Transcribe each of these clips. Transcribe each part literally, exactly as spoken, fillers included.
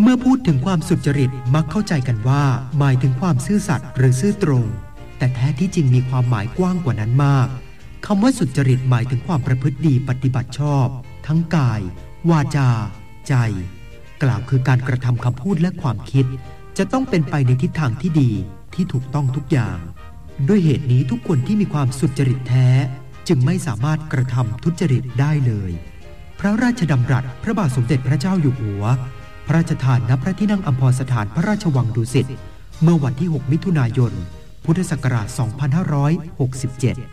เมื่อพูดถึงความสุจริตมักเข้าใจกันว่าหมายถึงความซื่อสัตย์หรือซื่อตรงแต่แท้ที่จริงมีความหมายกว้างกว่านั้นมากคำว่าสุจริตหมายถึงความประพฤติดีปฏิบัติชอบทั้งกายวาจาใจกล่าวคือการกระทำคำพูดและความคิดจะต้องเป็นไปในทิศทางที่ดีที่ถูกต้องทุกอย่างด้วยเหตุนี้ทุกคนที่มีความสุจริตแท้จึงไม่สามารถกระทำทุจริตได้เลยพระราชดำรัสพระบาทสมเด็จพระเจ้าอยู่หัวพระราชทานณพระที่นั่งอัมพรสถานพระราชวังดุสิตเมื่อวันที่หกมิถุนายนพุทธศักราชสองพันห้าร้อยหกสิบเจ็ด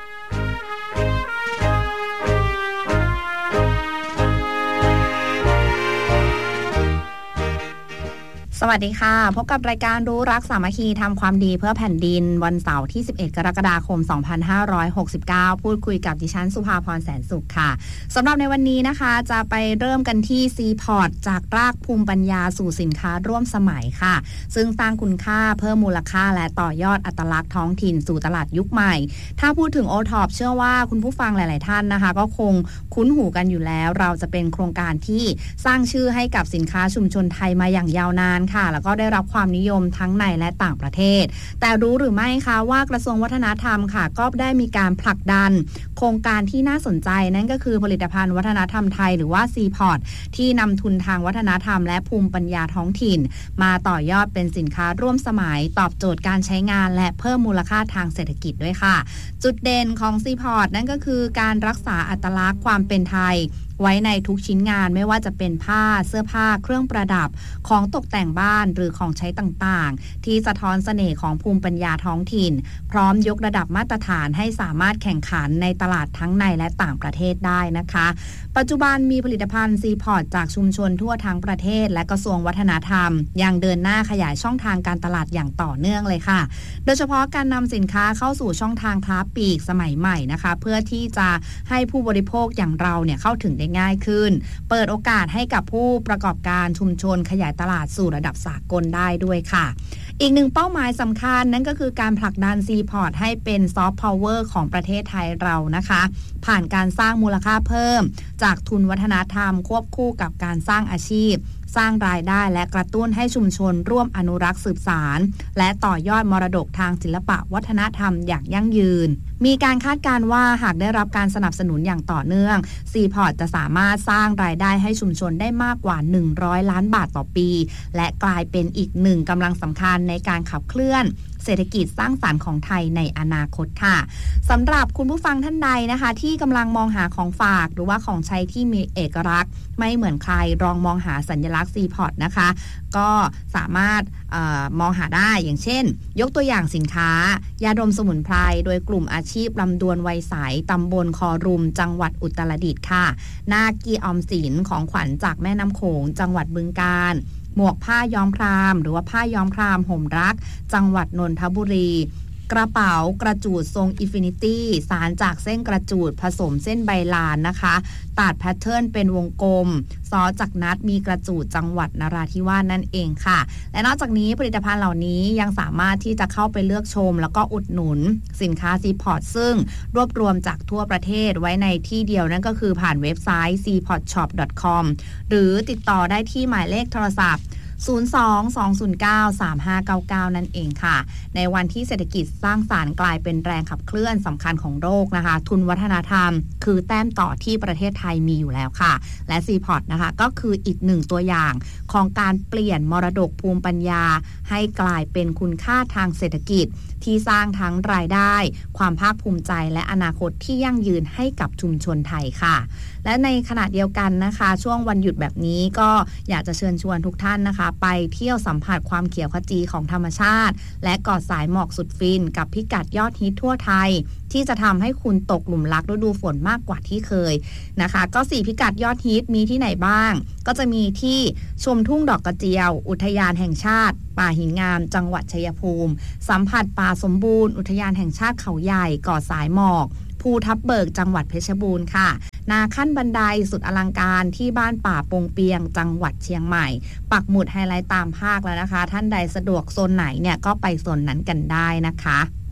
สวัสดีค่ะพบกับรายการรู้รักสามัคคีทำความดีเพื่อแผ่นดินวันเสาร์ที่สิบเอ็ดกรกฎาคมสองพันห้าร้อยหกสิบเก้าพูดคุยกับดิฉันสุภาพรแสนสุขค่ะสำหรับในวันนี้นะคะจะไปเริ่มกันที่ ซี พอร์ต จากรากภูมิปัญญาสู่สินค้าร่วมสมัยค่ะซึ่งสร้างคุณค่าเพิ่มมูลค่าและต่อยอดอัตลักษณ์ท้องถิ่นสู่ตลาดยุคใหม่ถ้าพูดถึง โอ ท็อป เชื่อว่าคุณผู้ฟังหลายๆท่านนะคะก็คงคุ้นหูกันอยู่แล้วเราจะเป็นโครงการที่สร้างชื่อให้กับสินค้าชุมชนไทยมาอย่างยาวนานค่ะแล้วก็ได้รับความนิยมทั้งในและต่างประเทศแต่รู้หรือไม่คะว่ากระทรวงวัฒนธรรมค่ะก็ได้มีการผลักดันโครงการที่น่าสนใจนั่นก็คือผลิตภัณฑ์วัฒนธรรมไทยหรือว่า ซี พอร์ต ที่นำทุนทางวัฒนธรรมและภูมิปัญญาท้องถิ่นมาต่อยอดเป็นสินค้าร่วมสมัยตอบโจทย์การใช้งานและเพิ่มมูลค่าทางเศรษฐกิจด้วยค่ะจุดเด่นของ ซี พอร์ต นั่นก็คือการรักษาอัตลักษณ์ความเป็นไทยไว้ในทุกชิ้นงานไม่ว่าจะเป็นผ้าเสื้อผ้าเครื่องประดับของตกแต่งบ้านหรือของใช้ต่างๆที่สะท้อนเสน่ห์ของภูมิปัญญาท้องถิ่นพร้อมยกระดับมาตรฐานให้สามารถแข่งขันในตลาดทั้งในและต่างประเทศได้นะคะปัจจุบันมีผลิตภัณฑ์ ซี พอร์ต จากชุมชนทั่วทั้งประเทศและกระทรวงวัฒนธรรมยังเดินหน้าขยายช่องทางการตลาดอย่างต่อเนื่องเลยค่ะโดยเฉพาะการนำสินค้าเข้าสู่ช่องทางค้าปลีกสมัยใหม่นะคะเพื่อที่จะให้ผู้บริโภคอย่างเราเนี่ยเข้าถึงได้ง่ายขึ้นเปิดโอกาสให้กับผู้ประกอบการชุมชนขยายตลาดสู่ระดับสากลได้ด้วยค่ะอีกหนึ่งเป้าหมายสำคัญนั่นก็คือการผลักดัน ซี พอร์ต ให้เป็นซอฟต์พาวเวอร์ของประเทศไทยเรานะคะผ่านการสร้างมูลค่าเพิ่มจากทุนวัฒนธรรมควบคู่กับการสร้างอาชีพสร้างรายได้และกระตุ้นให้ชุมชนร่วมอนุรักษ์สืบสานและต่อยอดมรดกทางศิลปะวัฒนธรรมอย่างยั่งยืนมีการคาดการณ์ว่าหากได้รับการสนับสนุนอย่างต่อเนื่อง ซี พอร์ต จะสามารถสร้างรายได้ให้ชุมชนได้มากกว่าหนึ่งร้อยล้านบาทต่อปีและกลายเป็นอีกหนึ่งกำลังสำคัญในการขับเคลื่อนเศรษฐกิจสร้างสรรค์ของไทยในอนาคตค่ะสำหรับคุณผู้ฟังท่านใดนะคะที่กำลังมองหาของฝากหรือว่าของใช้ที่มีเอกลักษณ์ไม่เหมือนใครลองมองหาสัญลักษณ์ ซี พอร์ต นะคะก็สามารถเอ่อมองหาได้อย่างเช่นยกตัวอย่างสินค้ายาดมสมุนไพรโดยกลุ่มอาชีพลำดวนไวยใสตำบลคอรุมจังหวัดอุตรดิตถ์ค่ะหน้ากีออมสินของขวัญจากแม่น้ำโขงจังหวัดบึงกาฬหมวกผ้าย้อมครามหรือว่าผ้าย้อมครามห่มรักจังหวัดนนทบุรีกระเป๋ากระจูดทรงอินฟินิตี้สารจากเส้นกระจูดผสมเส้นใบลานนะคะตัดแพทเทิร์นเป็นวงกลมซอจากนัดมีกระจูดจังหวัดนราธิวาส นั่นเองค่ะและนอกจากนี้ผลิตภัณฑ์เหล่านี้ยังสามารถที่จะเข้าไปเลือกชมแล้วก็อุดหนุนสินค้า ซี พอร์ต ซึ่งรวบรวมจากทั่วประเทศไว้ในที่เดียวนั่นก็คือผ่านเว็บไซต์ ซี พอร์ต ช็อป ดอท คอม หรือติดต่อได้ที่หมายเลขโทรศัพท์ศูนย์ สอง สอง ศูนย์ เก้า สาม ห้า เก้า เก้า นั่นเองค่ะในวันที่เศรษฐกิจสร้างสรรค์กลายเป็นแรงขับเคลื่อนสำคัญของโลกนะคะทุนวัฒนธรรมคือแต้มต่อที่ประเทศไทยมีอยู่แล้วค่ะและ ซี พอร์ต นะคะก็คืออีกหนึ่งตัวอย่างของการเปลี่ยนมรดกภูมิปัญญาให้กลายเป็นคุณค่าทางเศรษฐกิจที่สร้างทั้งรายได้ความภาคภูมิใจและอนาคตที่ยั่งยืนให้กับชุมชนไทยค่ะและในขณะเดียวกันนะคะช่วงวันหยุดแบบนี้ก็อยากจะเชิญชวนทุกท่านนะคะไปเที่ยวสัมผัสความเขียวขจีของธรรมชาติและกอดสายหมอกสุดฟินกับพิกัดยอดฮิตทั่วไทยที่จะทำให้คุณตกหลุมรักฤดูฝนมากกว่าที่เคยนะคะก็สี่พิกัดยอดฮิตมีที่ไหนบ้างก็จะมีที่ชมทุ่งดอกกระเจียวอุทยานแห่งชาติป่าหินงามจังหวัดชัยภูมิสัมผัสป่าสมบูรณ์อุทยานแห่งชาติเขาใหญ่กอดสายหมอกภูทับเบิกจังหวัดเพชรบูรณ์ค่ะนาขั้นบันไดสุดอลังการที่บ้านป่าปงเปียงจังหวัดเชียงใหม่ปักหมุดไฮไลท์ตามภาคแล้วนะคะท่านใดสะดวกโซนไหนเนี่ยก็ไปโซนนั้นกันได้นะคะ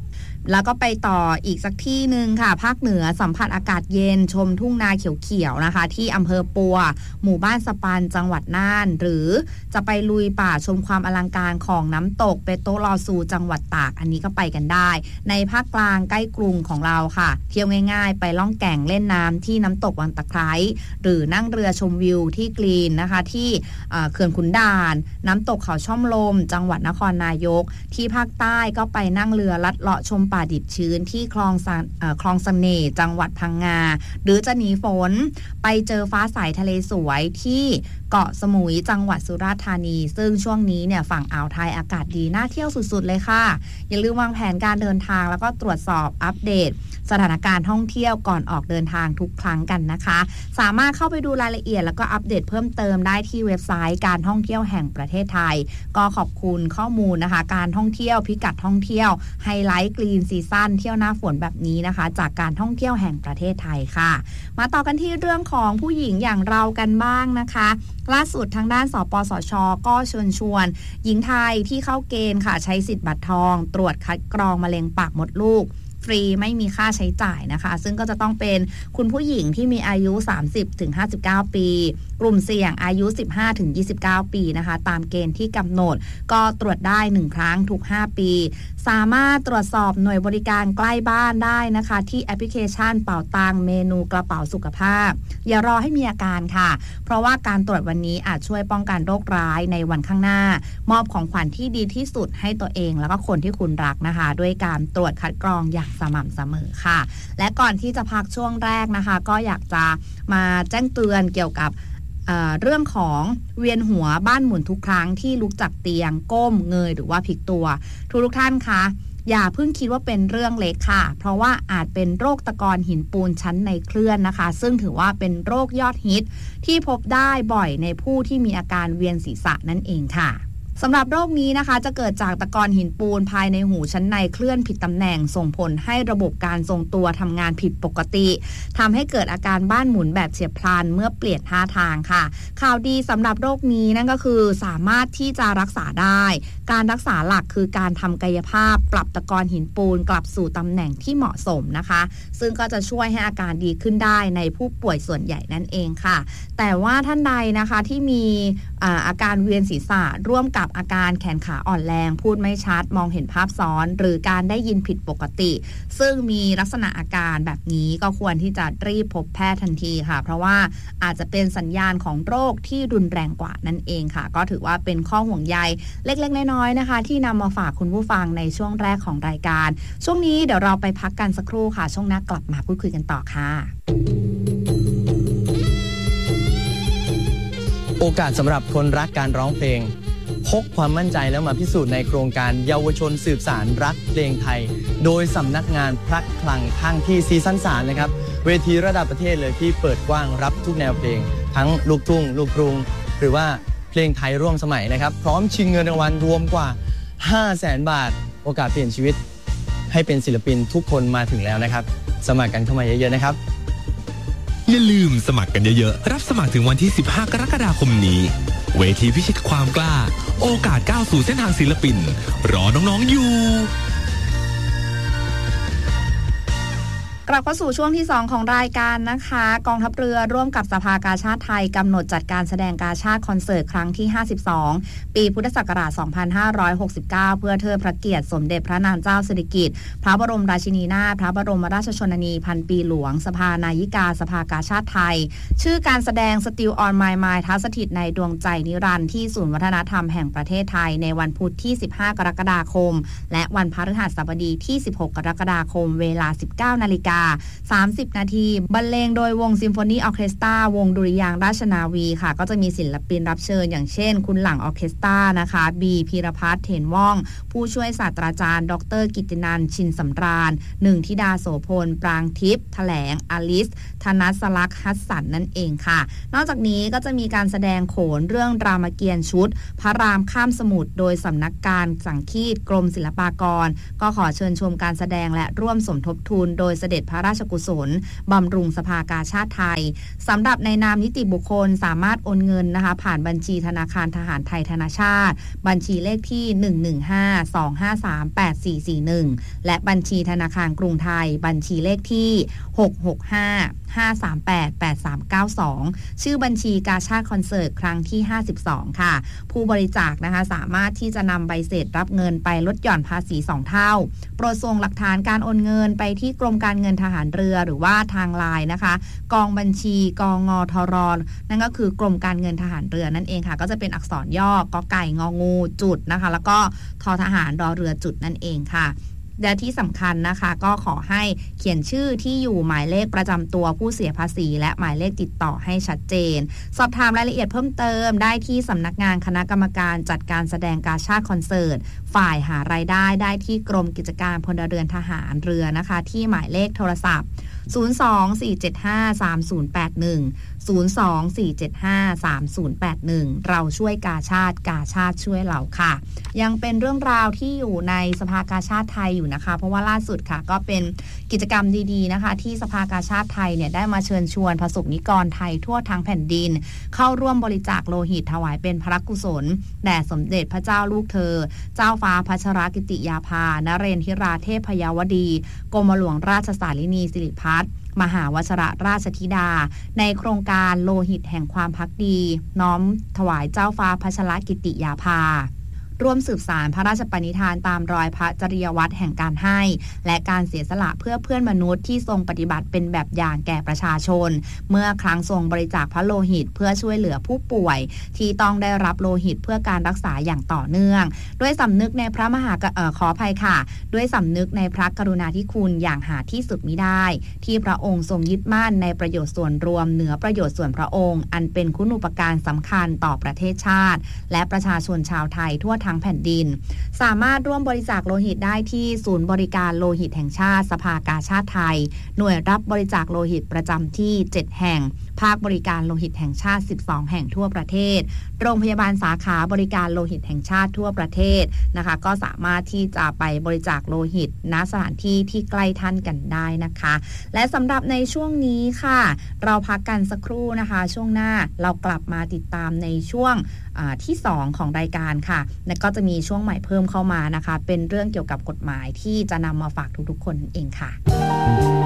แล้วก็ไปต่ออีกสักที่นึงค่ะภาคเหนือสัมผัสอากาศเย็นชมทุ่งนาเขียวๆนะคะที่อำเภอปัวหมู่บ้านสปันจังหวัดน่านหรือจะไปลุยป่าชมความอลังการของน้ำตกเปโตรลอซูจังหวัดตากอันนี้ก็ไปกันได้ในภาคกลางใกล้กรุงของเราค่ะเที่ยวง่ายๆไปล่องแก่งเล่นน้ำที่น้ำตกวังตะไคร้หรือนั่งเรือชมวิวที่กรีนนะคะที่เขื่อนขุนด่านน้ำตกเขาช่อมลมจังหวัดนครนายกที่ภาคใต้ก็ไปนั่งเรือลัดเลาะชมป่าดิบชื้นที่คลองคลองเสน่ห์จังหวัดพังงาหรือจะหนีฝนไปเจอฟ้าใสทะเลสวยที่เกาะสมุยจังหวัดสุราษฎร์ธานีซึ่งช่วงนี้เนี่ยฝั่งอ่าวไทยอากาศดีน่าเที่ยวสุดๆเลยค่ะอย่าลืมวางแผนการเดินทางแล้วก็ตรวจสอบอัปเดตสถานการณ์ท่องเที่ยวก่อนออกเดินทางทุกครั้งกันนะคะสามารถเข้าไปดูรายละเอียดแล้วก็อัปเดตเพิ่มเติมได้ที่เว็บไซต์การท่องเที่ยวแห่งประเทศไทยก็ขอบคุณข้อมูลนะคะการท่องเที่ยวพิกัดท่องเที่ยวไฮไลท์กรีนซีซั่นเที่ยวหน้าฝนแบบนี้นะคะจากการท่องเที่ยวแห่งประเทศไทยค่ะมาต่อกันที่เรื่องของผู้หญิงอย่างเรากันบ้างนะคะล่าสุดทางด้านสปสช.ก็เชิญชวนหญิงไทยที่เข้าเกณฑ์ค่ะใช้สิทธิ์บัตรทองตรวจคัดกรองมะเร็งปากมดลูกฟรีไม่มีค่าใช้จ่ายนะคะซึ่งก็จะต้องเป็นคุณผู้หญิงที่มีอายุ สามสิบถึงห้าสิบเก้า ปีกลุ่มเสี่ยงอายุ สิบห้าถึงยี่สิบเก้า ปีนะคะตามเกณฑ์ที่กำหนดก็ตรวจได้หนึ่งครั้งทุกห้าปีสามารถตรวจสอบหน่วยบริการใกล้บ้านได้นะคะที่แอปพลิเคชันเป่าตังเมนูกระเป๋าสุขภาพอย่ารอให้มีอาการค่ะเพราะว่าการตรวจวันนี้อาจช่วยป้องกันโรคร้ายในวันข้างหน้ามอบของขวัญที่ดีที่สุดให้ตัวเองแล้วก็คนที่คุณรักนะคะด้วยการตรวจคัดกรองอย่างสม่ำเสมอค่ะและก่อนที่จะพักช่วงแรกนะคะก็อยากจะมาแจ้งเตือนเกี่ยวกับเอ่อเรื่องของเวียนหัวบ้านหมุนทุกครั้งที่ลุกจากเตียงก้มเงยหรือว่าพลิกตัวทุกทุกท่านคะอย่าเพิ่งคิดว่าเป็นเรื่องเล็กค่ะเพราะว่าอาจเป็นโรคตะกอนหินปูนชั้นในเคลื่อนนะคะซึ่งถือว่าเป็นโรคยอดฮิตที่พบได้บ่อยในผู้ที่มีอาการเวียนศีรษะนั่นเองค่ะสำหรับโรคนี้นะคะจะเกิดจากตะกอนหินปูนภายในหูชั้นในเคลื่อนผิดตำแหน่งส่งผลให้ระบบการทรงตัวทำงานผิดปกติทำให้เกิดอาการบ้านหมุนแบบเฉียบพลันเมื่อเปลี่ยนท่าทางค่ะข่าวดีสำหรับโรคนี้นั่นก็คือสามารถที่จะรักษาได้การรักษาหลักคือการทำกายภาพปรับตะกอนหินปูนกลับสู่ตำแหน่งที่เหมาะสมนะคะซึ่งก็จะช่วยให้อาการดีขึ้นได้ในผู้ป่วยส่วนใหญ่นั่นเองค่ะแต่ว่าท่านใดนะคะที่มีอ่าอาการเวียนศีรษะร่วมกับอาการแขนขาอ่อนแรงพูดไม่ชัดมองเห็นภาพซ้อนหรือการได้ยินผิดปกติซึ่งมีลักษณะอาการแบบนี้ก็ควรที่จะรีบพบแพทย์ทันทีค่ะเพราะว่าอาจจะเป็นสัญญาณของโรคที่รุนแรงกว่านั่นเองค่ะก็ถือว่าเป็นข้อห่วงใยเล็กๆน้อยๆนะคะที่นำมาฝากคุณผู้ฟังในช่วงแรกของรายการช่วงนี้เดี๋ยวเราไปพักกันสักครู่ค่ะช่วงหน้ากลับมาพูดคุยกันต่อค่ะโอกาสสำหรับคนรักการร้องเพลงพกความมั่นใจแล้วมาพิสูจน์ในโครงการเยาวชนสืบสานรักเพลงไทยโดยสำนักงานพระคลังข้างที่ซีซั่นสามนะครับเวทีระดับประเทศเลยที่เปิดกว้างรับทุกแนวเพลงทั้งลูกทุ่งลูกกรุงหรือว่าเพลงไทยร่วมสมัยนะครับพร้อมชิงเงินรางวัลรวมกว่า ห้าแสน บาทโอกาสเปลี่ยนชีวิตให้เป็นศิลปินทุกคนมาถึงแล้วนะครับสมัครกันเข้ามาเยอะๆนะครับอย่าลืมสมัครกันเยอะๆรับสมัครถึงวันที่สิบห้ากรกฎาคมนี้เวทีพิชิตความกล้าโอกาสก้าวสู่เส้นทางศิลปินรอน้องๆอยู่กลับเข้าสู่ช่วงที่สองของรายการนะคะกองทัพเรือร่วมกับสภากาชาดไทยกำหนดจัดการแสดงกาชาดคอนเสิร์ตครั้งที่ห้าสิบสองปีพุทธศักราชสองพันห้าร้อยหกสิบเก้าเพื่อเทิดพระเกียรติสมเด็จพระนางเจ้าสิริกิติ์พระบรมราชินีนาถพระบรมราชชนนีพันปีหลวงสภานายิกาสภากาชาดไทยชื่อการแสดง Still on My Mind ทัศถิตในดวงใจนิรันดร์ที่ศูนย์วัฒนธรรมแห่งประเทศไทยในวันพุธที่สิบห้ากรกฎาคมและวันพฤหัสบดีที่สิบหกกรกฎาคมเวลา สิบเก้านาฬิกาสามสิบนาทีบรรเลงโดยวงซิมโฟนีออร์เคสตราวงดุริยางค์ราชนาวีค่ะก็จะมีศิลปินรับเชิญอย่างเช่นคุณหลังออร์เคสตรานะคะบีพีรพัฒน์เถนว่องผู้ช่วยศาสตราจารย์ดรกิตตินันท์ชินสำราญหนึ่งธิดาโสพลปรางทิพย์แถลงอลิสธนัสลักษณ์ฮัสสันนั่นเองค่ะนอกจากนี้ก็จะมีการแสดงโขนเรื่องรามเกียรติ์ชุดพระรามข้ามสมุทรโดยสำนักการสังคีตกรมศิลปากรก็ขอเชิญชมการแสดงและร่วมสมทบทุนโดยเสด็จพระราชกุศลบำรุงสภากาชาดไทยสำหรับในนามนิติบุคคลสามารถโอนเงินนะคะผ่านบัญชีธนาคารทหารไทยธนชาติบัญชีเลขที่ หนึ่ง หนึ่ง ห้า สอง ห้า สาม แปด สี่ สี่ หนึ่ง และบัญชีธนาคารกรุงไทยบัญชีเลขที่ หก หก ห้า ห้า สาม แปด แปด สาม เก้า สอง ชื่อบัญชีกาชาดคอนเสิร์ตครั้งที่ห้าสิบสองค่ะผู้บริจาคนะคะสามารถที่จะนำใบเสร็จรับเงินไปลดหย่อนภาษีสองเท่าโปรดส่งหลักฐานการโอนเงินไปที่กรมการเงินทหารเรือหรือว่าทางไลน์นะคะกองบัญชีกงทรนั่นก็คือกรมการเงินทหารเรือนั่นเองค่ะก็จะเป็นอักษรย่อกอไก่งองูจุดนะคะแล้วก็ททหารรอเรือจุดนั่นเองค่ะและที่สำคัญนะคะก็ขอให้เขียนชื่อที่อยู่หมายเลขประจำตัวผู้เสียภาษีและหมายเลขติดต่อให้ชัดเจนสอบถามรายละเอียดเพิ่มเติมได้ที่สำนักงานคณะกรรมการจัดการแสดงกาชาดคอนเสิร์ตฝ่ายหารายได้ได้ที่กรมกิจการพลเรือนทหารเรือนะคะที่หมายเลขโทรศัพท์ศูนย์ สอง สี่ เจ็ด ห้า สาม ศูนย์ แปด หนึ่ง ศูนย์ สอง สี่ เจ็ด ห้า สาม ศูนย์ แปด หนึ่งเราช่วยกาชาดกาชาดช่วยเราค่ะยังเป็นเรื่องราวที่อยู่ในสภากาชาดไทยอยู่นะคะเพราะว่าล่าสุดค่ะก็เป็นกิจกรรมดีๆนะคะที่สภากาชาดไทยเนี่ยได้มาเชิญชวนประสบนิกรไทยทั่วทั้งแผ่นดินเข้าร่วมบริจาคโลหิตถวายเป็นพระกุศลแด่สมเด็จพระเจ้าลูกเธอเจ้าฟ้าพัชรกิติยาภานเรนทิราเทพยาวดีกรมหลวงราชสารินีสิริพัฒน์มหาวชรราชธิดาในโครงการโลหิตแห่งความภักดีน้อมถวายเจ้าฟ้าพัชรกิติยาภาร่วมสืบสานพระราชปณิธานตามรอยพระจริยวัตรแห่งการให้และการเสียสละเพื่อเพื่อนมนุษย์ที่ทรงปฏิบัติเป็นแบบอย่างแก่ประชาชนเมื่อครั้งทรงบริจาคพระโลหิตเพื่อช่วยเหลือผู้ป่วยที่ต้องได้รับโลหิตเพื่อการรักษาอย่างต่อเนื่องด้วยสำนึกในพระมหาเอ่อขออภัยค่ะด้วยสำนึกในพระกรุณาธิคุณอย่างหาที่สุดมิได้ที่พระองค์ทรงยึดมั่นในประโยชน์ส่วนรวมเหนือประโยชน์ส่วนพระองค์อันเป็นคุณูปการสำคัญต่อประเทศชาติและประชาชนชาวไทยทั่วทั้งแผ่นดินสามารถร่วมบริจาคโลหิตได้ที่ศูนย์บริการโลหิตแห่งชาติสภากาชาดไทยหน่วยรับบริจาคโลหิตประจำที่เจ็ดแห่งภาคบริการโลหิตแห่งชาติสิบสองแห่งทั่วประเทศโรงพยาบาลสาขาบริการโลหิตแห่งชาติทั่วประเทศนะคะก็สามารถที่จะไปบริจาคโลหิตณสถานที่ที่ใกล้ท่านกันได้นะคะและสำหรับในช่วงนี้ค่ะเราพักกันสักครู่นะคะช่วงหน้าเรากลับมาติดตามในช่วงที่สองของรายการค่ะและก็จะมีช่วงใหม่เพิ่มเข้ามานะคะเป็นเรื่องเกี่ยวกับกฎหมายที่จะนำมาฝากทุกๆคนเองค่ะ